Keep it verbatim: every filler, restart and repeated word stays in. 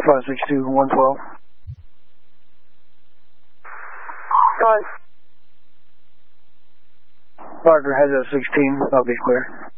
five six two, one twelve. Five. Roger, has a sixteen, I'll be clear.